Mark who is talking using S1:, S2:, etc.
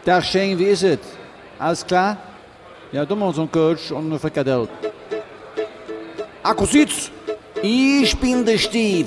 S1: Der Schein, wie ist es? Alles klar? Ja, du machst so einen Coach und eine Frikadelle.
S2: Akkusitz, ich bin der Steve.